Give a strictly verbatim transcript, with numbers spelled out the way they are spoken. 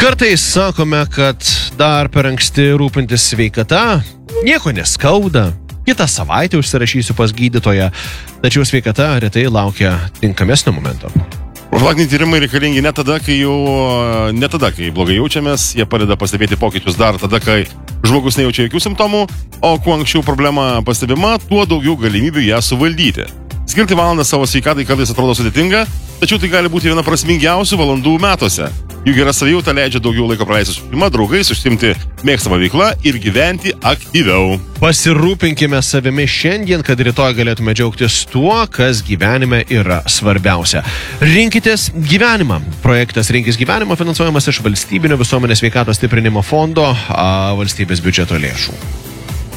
Kartais sakome, kad dar per anksti rūpintis sveikata, nieko neskauda, kitą savaitę užsirašysiu pas gydytoją, tačiau sveikata retai laukia tinkamesnio momento. Profilaktiniai tyrimai reikalingi ne tada, kai jau, ne tada, kai blogai jaučiamės, jie padeda pastebėti pokyčius dar tada, kai žmogus nejaučia jokių simptomų, o kuo anksčiau problema pastebima, tuo daugiau galimybių ją suvaldyti. Skirti valandą savo sveikatai kartais atrodo sudėtinga, tačiau tai gali būti viena prasmingiausių valandų metuose. Jų gera savijauta leidžia daugiau laiko praleisti su šeima, draugais, užsiimti mėgstamą veiklą ir gyventi aktyviau. Pasirūpinkime savimi šiandien, kad rytoj galėtume džiaugtis tuo, kas gyvenime yra svarbiausia. Rinkitės gyvenimą. Projektas Rinkis gyvenimą finansuojamas iš valstybinio visuomenės sveikatos stiprinimo fondo a, valstybės biudžeto lėšų.